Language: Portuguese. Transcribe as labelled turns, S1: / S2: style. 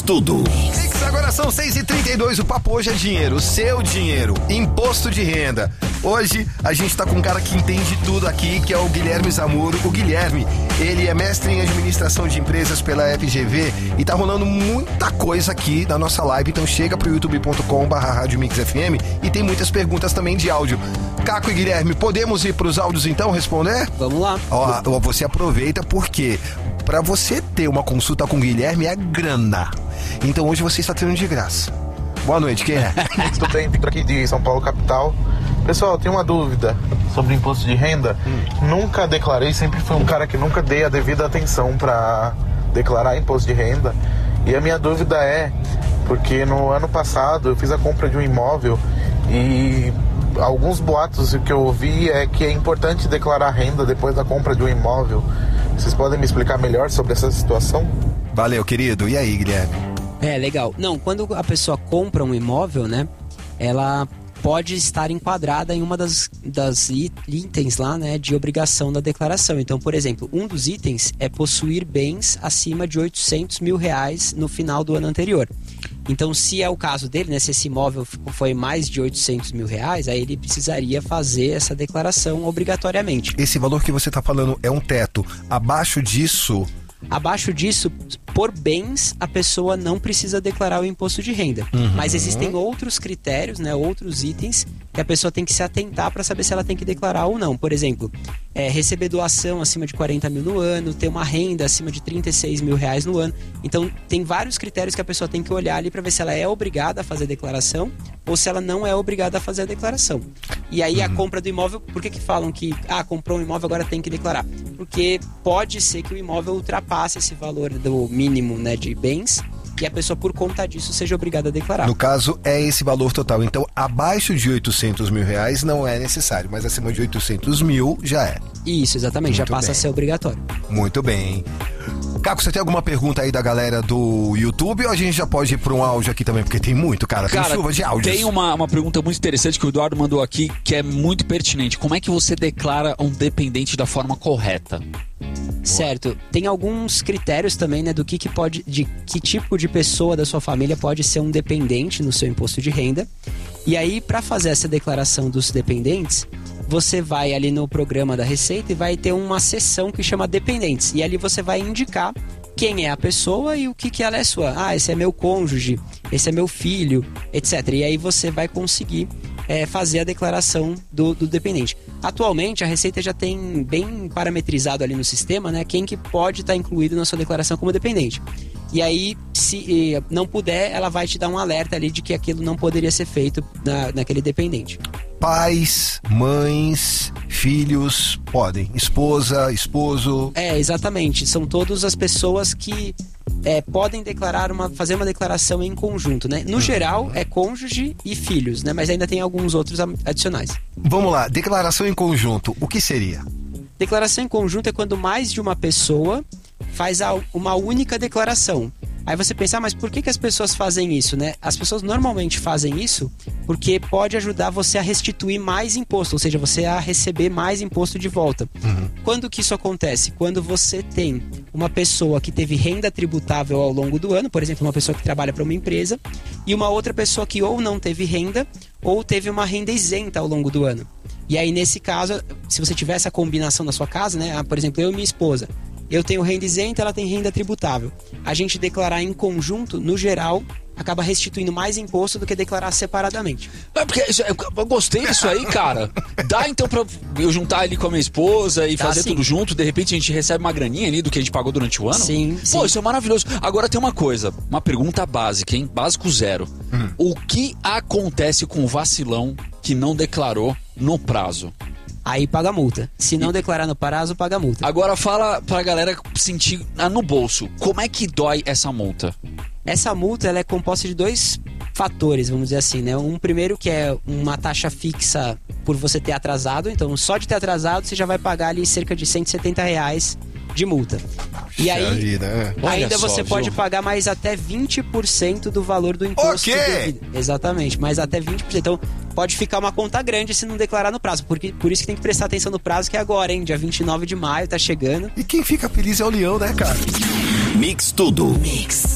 S1: Tudo.
S2: Agora são 6h32, o papo hoje é dinheiro, o seu dinheiro, imposto de renda. Hoje a gente tá com um cara que entende tudo aqui, que é o Guilherme Zamuro. O Guilherme, ele é mestre em administração de empresas pela FGV e tá rolando muita coisa aqui na nossa live, então chega pro youtube.com/Rádio Mix FM e tem muitas perguntas também de áudio. Caco e Guilherme, podemos ir pros áudios então responder?
S3: Vamos lá.
S2: Ó, você aproveita porque pra você ter uma consulta com o Guilherme é grana. Então hoje você está tendo de graça. Boa noite, quem é?
S4: Tudo bem, Victor aqui de São Paulo, capital. Pessoal, eu tenho uma dúvida sobre imposto de renda. Nunca declarei, sempre fui um cara que nunca dei a devida atenção para declarar imposto de renda. E a minha dúvida é, porque no ano passado eu fiz a compra de um imóvel e alguns boatos que eu ouvi é que é importante declarar renda depois da compra de um imóvel. Vocês podem me explicar melhor sobre essa situação?
S2: Valeu, querido. E aí, Guilherme?
S3: Legal. Não, quando a pessoa compra um imóvel, né, ela pode estar enquadrada em uma das itens lá, né, de obrigação da declaração. Então, por exemplo, um dos itens é possuir bens acima de R$800 mil no final do ano anterior. Então, se é o caso dele, né, se esse imóvel foi mais de R$800 mil, aí ele precisaria fazer essa declaração obrigatoriamente.
S2: Esse valor que você está falando é um teto. Abaixo disso, por bens, a pessoa não precisa declarar o imposto de renda. Mas existem outros critérios, né, outros itens que a pessoa tem que se atentar para saber se ela tem que declarar ou não. Por exemplo, receber doação acima de 40 mil no ano, ter uma renda acima de 36 mil reais no ano. Então, tem vários critérios que a pessoa tem que olhar ali para ver se ela é obrigada a fazer a declaração ou se ela não é obrigada a fazer a declaração. E aí, a compra do imóvel, por que falam que comprou um imóvel, agora tem que declarar? Porque pode ser que o imóvel ultrapasse esse valor do mínimo, né, de bens e a pessoa, por conta disso, seja obrigada a declarar. No caso, é esse valor total. Então, abaixo de R$800 mil não é necessário, mas acima de 800 mil já é.
S3: Isso, exatamente. Já passa a ser obrigatório.
S2: Muito bem. Caco, você tem alguma pergunta aí da galera do YouTube ou a gente já pode ir para um áudio aqui também? Porque tem muito, cara. Tem chuva de áudios.
S5: Tem uma pergunta muito interessante que o Eduardo mandou aqui, que é muito pertinente. Como é que você declara um dependente da forma correta?
S3: Certo. Tem alguns critérios também, né, do que tipo de pessoa da sua família pode ser um dependente no seu imposto de renda. E aí, para fazer essa declaração dos dependentes, você vai ali no programa da Receita e vai ter uma seção que chama Dependentes. E ali você vai indicar quem é a pessoa e o que ela é sua. Esse é meu cônjuge, esse é meu filho, etc. E aí você vai conseguir fazer a declaração do dependente. Atualmente, a Receita já tem bem parametrizado ali no sistema, né, quem que pode estar incluído na sua declaração como dependente. E aí, se não puder, ela vai te dar um alerta ali de que aquilo não poderia ser feito naquele dependente.
S2: Pais, mães, filhos, podem. Esposa, esposo.
S3: Exatamente. São todas as pessoas que podem fazer uma declaração em conjunto, né? No geral, é cônjuge e filhos, né? Mas ainda tem alguns outros adicionais.
S2: Vamos lá, declaração em conjunto, o que seria?
S3: Declaração em conjunto é quando mais de uma pessoa faz uma única declaração. Aí você pensa, mas por que as pessoas fazem isso, né? As pessoas normalmente fazem isso porque pode ajudar você a restituir mais imposto, ou seja, você a receber mais imposto de volta. Quando que isso acontece? Quando você tem uma pessoa que teve renda tributável ao longo do ano, por exemplo, uma pessoa que trabalha para uma empresa, e uma outra pessoa que ou não teve renda, ou teve uma renda isenta ao longo do ano. E aí, nesse caso, se você tiver essa combinação na sua casa, né? Por exemplo, eu e minha esposa, eu tenho renda isenta, ela tem renda tributável. A gente declarar em conjunto, no geral, acaba restituindo mais imposto do que declarar separadamente.
S5: Eu gostei disso aí, cara. Dá então pra eu juntar ali com a minha esposa e fazer tudo junto, de repente a gente recebe uma graninha ali do que a gente pagou durante o ano?
S3: Sim.
S5: Pô, isso é maravilhoso. Agora tem uma coisa, uma pergunta básica, hein? Básico zero. O que acontece com o vacilão que não declarou no prazo?
S3: Aí paga multa. Se não declarar no prazo, paga multa.
S5: Agora fala pra galera sentir no bolso. Como é que dói essa multa?
S3: Essa multa ela é composta de dois fatores, vamos dizer assim, né? Um primeiro que é uma taxa fixa por você ter atrasado. Então, só de ter atrasado, você já vai pagar ali cerca de R$170 de multa. E aí, ainda você pode pagar mais até 20% do valor do imposto devido. Exatamente, mais até 20%. Então, pode ficar uma conta grande se não declarar no prazo. Por isso que tem que prestar atenção no prazo, que é agora, hein? Dia 29 de maio, tá chegando.
S2: E quem fica feliz é o leão, né, cara?
S1: Mix Tudo.